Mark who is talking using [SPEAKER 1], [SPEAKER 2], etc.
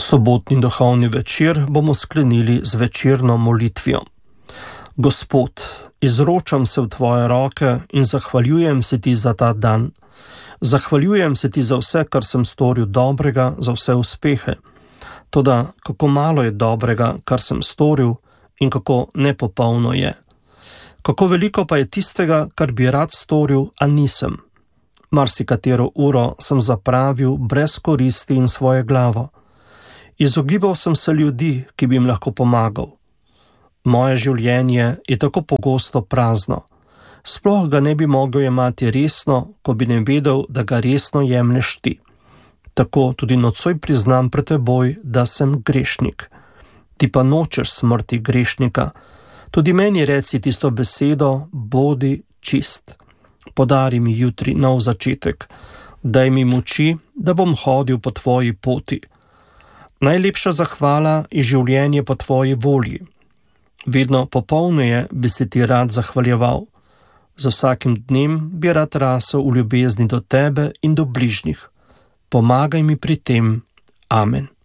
[SPEAKER 1] Sobotni duhovni večer bomo sklenili z večerno molitvijo. Gospod, izročam se v tvoje roke in zahvaljujem se ti za ta dan. Zahvaljujem se ti za vse, kar sem storil dobrega, za vse uspehe. Toda kako malo je dobrega, kar sem storil, in kako nepopolno je. Kako veliko pa je tistega, kar bi rad storil, a nisem. Marsikatero uro sem zapravil brez koristi in svoje glavo. Izogibal sem se ljudi, ki bi jim lahko pomagal. Moje življenje je tako pogosto prazno. Sploh ga ne bi mogel jemati resno, ko bi ne vedel, da ga resno jemlješ ti. Tako tudi nocoj priznam pred teboj, da sem grešnik. Ti pa nočeš smrti grešnika. Tudi meni reci tisto besedo, bodi čist. Podari mi jutri nov začetek. Daj mi moči, da bom hodil po tvoji poti. Najlepša zahvala je življenje po tvoji volji. Vedno popolneje bi se ti rad zahvaljeval. Z vsakim dnem bi rad rasel v ljubezni do tebe in do bližnjih. Pomagaj mi pri tem. Amen.